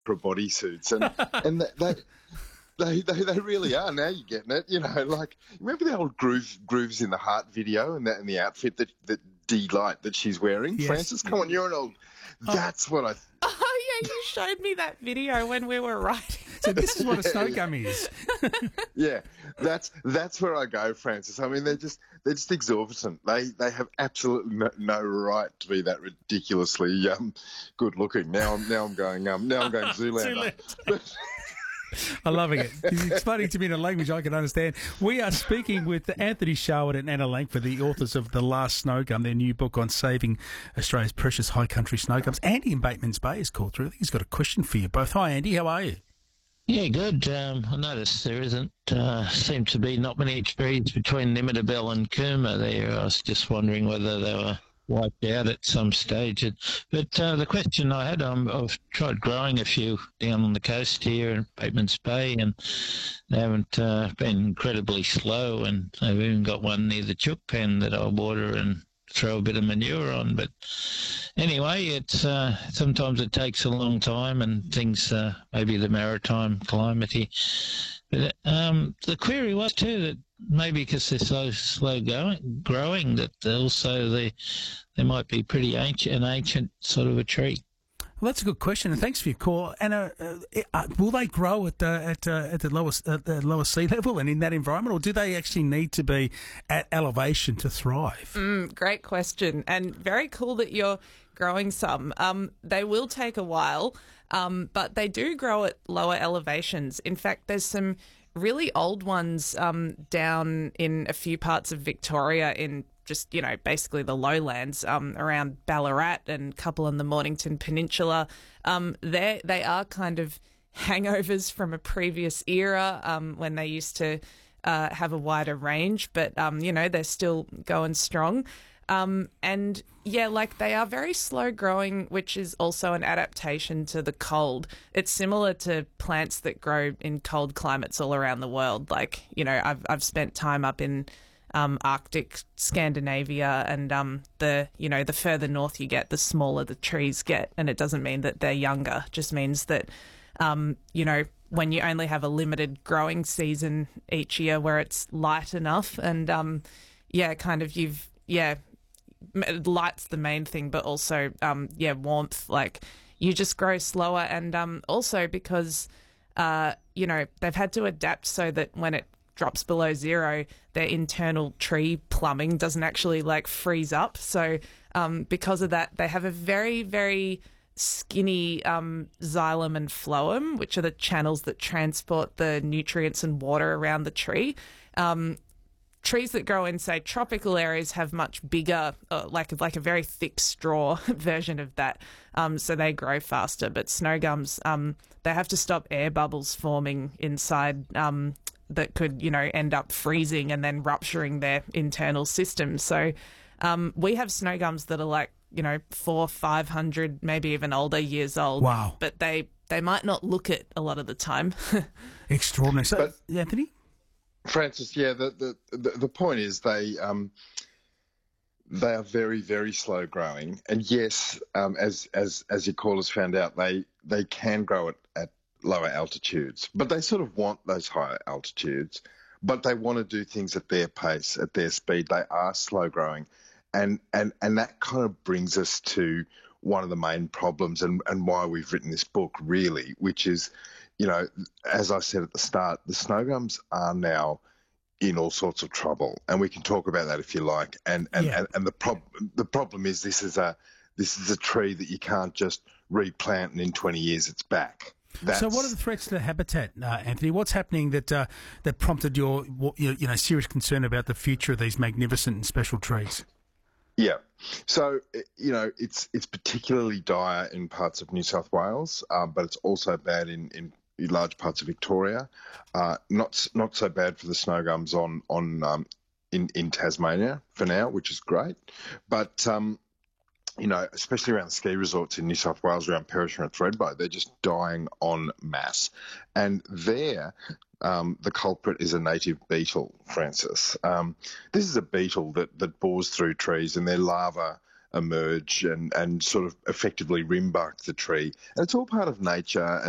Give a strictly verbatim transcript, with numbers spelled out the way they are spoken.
bodysuits, and and that. that They, they they really are. Now you're getting it. You know, like, remember the old grooves grooves in the Heart video and that and the outfit that that D-Light that she's wearing? Yes. Francis, come on, you're an old. That's what I. Oh, yeah, you showed me that video when we were writing. So this is what a snow gummy is. Yeah, that's that's where I go, Francis. I mean, they're just they're just exorbitant. They they have absolutely no, no right to be that ridiculously um, good looking. Now I'm now I'm going um now I'm going Zoolander. Zoolander. I'm loving it. He's explaining to me in a language I can understand. We are speaking with Anthony Sherwood and Anna Langford, the authors of The Last Snow Gum, their new book on saving Australia's precious high country snow gums. Andy in Bateman's Bay is called through. I think he's got a question for you both. Hi, Andy. How are you? Yeah, good. Um, I noticed there isn't, uh, seem to be not many trees between Nimittabelle and Cooma there. I was just wondering whether they were wiped out at some stage. But uh, the question I had, um, I've tried growing a few down on the coast here in Bateman's Bay, and they haven't uh, been incredibly slow, and I've even got one near the chook pen that I'll water and throw a bit of manure on. But anyway, it's uh, sometimes it takes a long time, and things, uh, maybe the maritime climate here. But um, the query was too that maybe because they're so slow going, growing, that also they they might be pretty ancient, an ancient sort of a tree. Well, that's a good question, and thanks for your call. Anna, uh, uh, will they grow at uh, at uh, at the lowest at the lower sea level and in that environment, or do they actually need to be at elevation to thrive? Mm, great question, and very cool that you're growing some. Um, they will take a while, um, but they do grow at lower elevations. In fact, there's some really old ones um, down in a few parts of Victoria in just, you know, basically the lowlands um, around Ballarat and a couple on the Mornington Peninsula. Um, they they are kind of hangovers from a previous era um, when they used to uh, have a wider range, but, um, you know, they're still going strong. Um, and yeah, like they are very slow growing, which is also an adaptation to the cold. It's similar to plants that grow in cold climates all around the world. Like, you know, I've I've spent time up in um, Arctic Scandinavia, and um, the you know the further north you get, the smaller the trees get, and it doesn't mean that they're younger. It just means that um, you know when you only have a limited growing season each year where it's light enough, and um, yeah, kind of you've yeah. light's the main thing, but also um yeah warmth, like you just grow slower, and um also because uh you know they've had to adapt so that when it drops below zero, their internal tree plumbing doesn't actually like freeze up, so um because of that they have a very very skinny um xylem and phloem, which are the channels that transport the nutrients and water around the tree. um Trees that grow in, say, tropical areas have much bigger, uh, like like a very thick straw version of that, um, so they grow faster. But snow gums, um, they have to stop air bubbles forming inside um, that could, you know, end up freezing and then rupturing their internal system. So um, we have snow gums that are like, you know, four, five hundred, maybe even older years old. Wow! But they they might not look it a lot of the time. Extraordinary. So, But- Anthony. Francis, yeah, the, the the the point is they um they are very very slow growing, and yes, um, as as as your callers found out, they they can grow at, at lower altitudes, but they sort of want those higher altitudes, but they want to do things at their pace, at their speed. They are slow growing, and and and that kind of brings us to one of the main problems and and why we've written this book, really, which is, you know, as I said at the start, the snow gums are now in all sorts of trouble, and we can talk about that if you like. And and, Yeah. and, and the problem the problem is this is a this is a tree that you can't just replant and in twenty years it's back. That's, So, what are the threats to the habitat, uh, Anthony? What's happening that uh, that prompted your your you know serious concern about the future of these magnificent and special trees? Yeah. So, you know, it's it's particularly dire in parts of New South Wales, um, but it's also bad in, in large parts of Victoria. Uh, not not so bad for the snow gums on on um, in in Tasmania for now, which is great. But um, you know, especially around the ski resorts in New South Wales, around Perisher and Thredbo, they're just dying en masse. And there, um, the culprit is a native beetle, Francis. Um, this is a beetle that, that bores through trees, and their larvae emerge and, and sort of effectively rimbark the tree. And it's all part of nature.